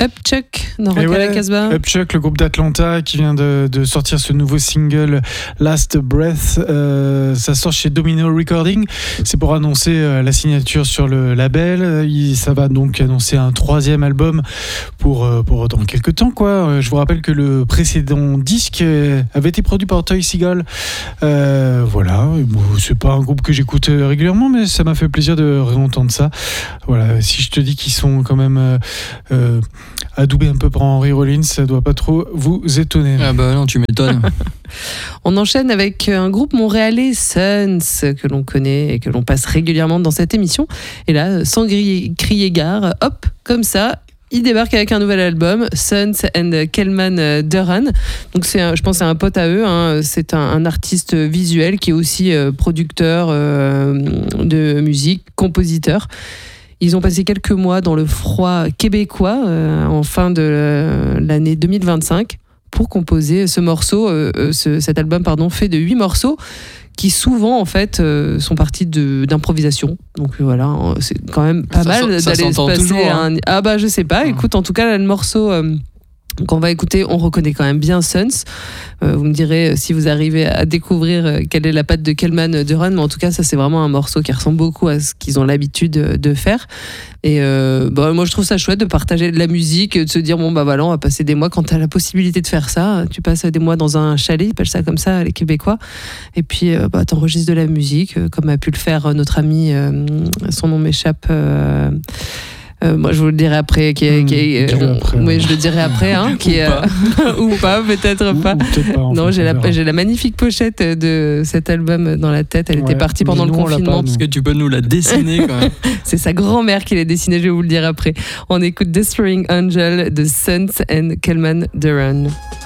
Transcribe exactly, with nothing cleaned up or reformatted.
Upchuck dans Rock ouais, à la Casbah. Upchuck, le groupe d'Atlanta qui vient de, de sortir ce nouveau single Last Breath. Euh, ça sort chez Domino Recording. C'est pour annoncer euh, la signature sur le label. Il, ça va donc annoncer un troisième album pour, euh, pour dans quelques temps, quoi. Euh, je vous rappelle que le précédent disque avait été produit par Toy Seagull. Euh, voilà. Bon, c'est pas un groupe que j'écoute régulièrement, mais ça m'a fait plaisir de réentendre ça. Voilà. Si je te dis qu'ils sont quand même euh, euh, adoubés un peu par Henry Rollins, ça doit pas trop vous étonner. Ah bah non, tu m'étonnes. On enchaîne avec un groupe montréalais, Suns, que l'on connaît et que l'on passe régulièrement dans cette émission. Et là, sans crier, crier gare, hop, comme ça, il débarque avec un nouvel album, Suns and Kelman Duran. Donc c'est, un, je pense, c'est un pote à eux. Hein. C'est un, un artiste visuel qui est aussi euh, producteur euh, de musique, compositeur. Ils ont passé quelques mois dans le froid québécois euh, en fin de euh, l'année deux mille vingt-cinq pour composer ce morceau, euh, ce, cet album pardon, fait de huit morceaux qui souvent en fait euh, sont partis de, d'improvisation. Donc voilà, c'est quand même pas ça mal ça d'aller se passer toujours, hein. un... Ah bah je sais pas, écoute, en tout cas là, le morceau... Euh, qu'on va écouter, on reconnaît quand même bien Suns. Euh, vous me direz si vous arrivez à découvrir quelle est la patte de Kelman Duran, mais en tout cas, ça c'est vraiment un morceau qui ressemble beaucoup à ce qu'ils ont l'habitude de faire. Et euh, bah, moi, je trouve ça chouette de partager de la musique, de se dire bon bah voilà, on va passer des mois quand tu as la possibilité de faire ça. Tu passes des mois dans un chalet, ils appellent ça comme ça les Québécois. Et puis euh, bah t'enregistres de la musique, comme a pu le faire notre ami, euh, son nom m'échappe. Euh, Euh, moi, je vous le dirai après. Qui est, mmh, qui est, on, après oui, je le dirai après. Hein, qui est, ou, ou pas, peut-être ou, pas. Ou peut-être pas non, fait, j'ai la, j'ai la magnifique pochette de cet album dans la tête. Elle ouais, était partie pendant le confinement. Parce que tu peux nous la dessiner quand même. C'est sa grand-mère qui l'a dessinée, je vais vous le dire après. On écoute Destroying Angel de Suns and Kelman Duran.